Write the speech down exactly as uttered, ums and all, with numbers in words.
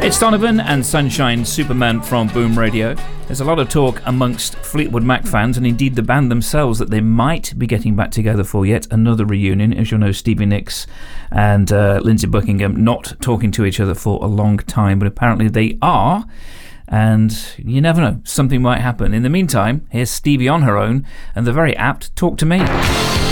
It's Donovan and Sunshine Superman from Boom Radio. There's a lot of talk amongst Fleetwood Mac fans and indeed the band themselves that they might be getting back together for yet another reunion. As you'll know, Stevie Nicks and uh, Lindsey Buckingham not talking to each other for a long time, but apparently they are. And you never know, something might happen. In the meantime, here's Stevie on her own and the very apt Talk to Me.